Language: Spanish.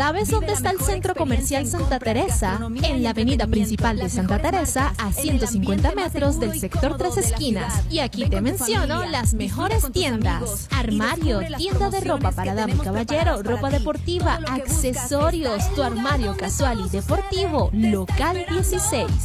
¿Sabes dónde está el Centro Comercial Santa Teresa? En la avenida principal de Santa Teresa, a 150 metros del sector Tres Esquinas. Y aquí te menciono las mejores tiendas: armario, tienda de ropa para dama y caballero, ropa deportiva, accesorios, tu armario casual y deportivo, local 16.